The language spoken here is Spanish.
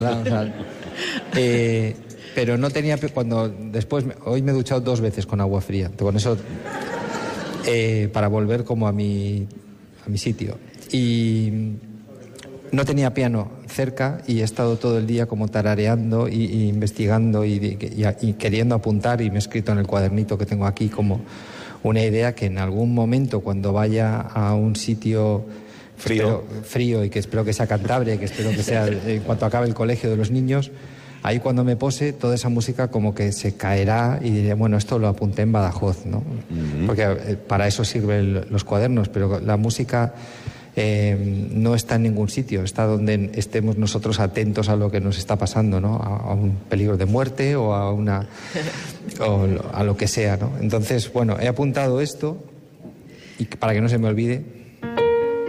O sea, pero no tenía... Hoy me he duchado 2 veces con agua fría. Con eso... para volver como a mi sitio. Y no tenía piano cerca y he estado todo el día como tarareando y investigando y queriendo apuntar, y me he escrito en el cuadernito que tengo aquí como una idea que en algún momento, cuando vaya a un sitio frío y que espero que sea Cantabria, que espero que sea en cuanto acabe el colegio de los niños, ahí cuando me pose, toda esa música como que se caerá y diré, bueno, esto lo apunté en Badajoz, ¿no? Porque para eso sirven los cuadernos, pero la música no está en ningún sitio, está donde estemos nosotros atentos a lo que nos está pasando, ¿no? A un peligro de muerte o a lo que sea, ¿no? Entonces, bueno, he apuntado esto y para que no se me olvide.